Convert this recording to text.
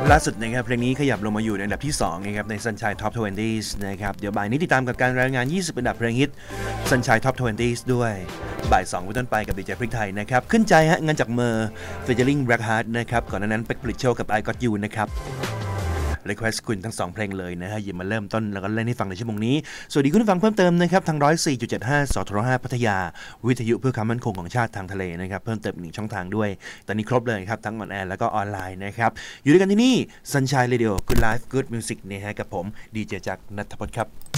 ล่าสุดนะครับเพลงนี้ขยับลงมาอยู่ในอันดับที่2นะครับใน Sunshine Top 20s นะครับเดี๋ยวบ่ายนี้ติดตามกับการรายงาน20อันดับเพลงฮิต Sunshine Top 20s ด้วยบ่าย2เป็นต้นไปกับดีเจพริกไทยนะครับขึ้นใจฮะเงินจากเมอร์ featuring Black Heart นะครับก่อนหน้านั้นเป็กผลิตโชคกับ I Got You นะครับrequest คุณทั้ง2เพลงเลยนะฮะหยิบมาเริ่มต้นแล้วก็เล่นให้ฟังในชั่วโมงนี้สวัสดีคุณผู้ฟังเพิ่มเติมนะครับทาง 104.75 สทร5พัทยาวิทยุเพื่อความมั่นคงของชาติทางทะเลนะครับเพิ่มเติม1ช่องทางด้วยตอนนี้ครบเลยครับทั้งออนแอร์แล้วก็ออนไลน์นะครับอยู่ด้วยกันที่นี่ Sunshine Radio Good Life Good Music นะฮะกับผมดีเจจักรณัฐพจน์ครับ